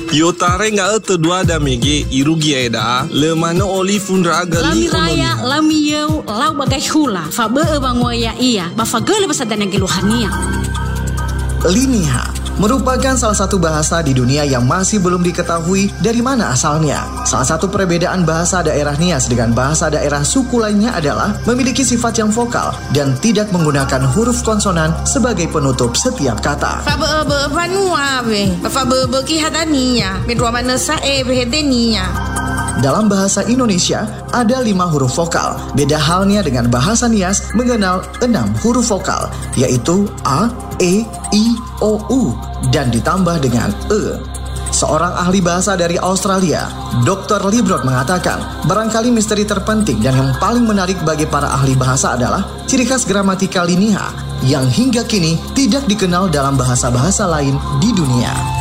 Yo tare nga te dua da mege irugi eda le mana oli fundra gali lami raya lami yeu lau bagai hula fa be bangoya iya ba fa gele basadana geluhania. Liniha merupakan salah satu bahasa di dunia yang masih belum diketahui dari mana asalnya. Salah satu perbedaan bahasa daerah Nias dengan bahasa daerah suku lainnya adalah memiliki sifat yang vokal dan tidak menggunakan huruf konsonan sebagai penutup setiap kata. Dalam bahasa Indonesia, ada 5 huruf vokal. Beda halnya dengan bahasa Nias mengenal 6 huruf vokal, yaitu A, E, I, O, U, dan ditambah dengan E. Seorang ahli bahasa dari Australia, Dr. Librod mengatakan, barangkali misteri terpenting dan yang paling menarik bagi para ahli bahasa adalah ciri khas gramatika Liniha yang hingga kini tidak dikenal dalam bahasa-bahasa lain di dunia.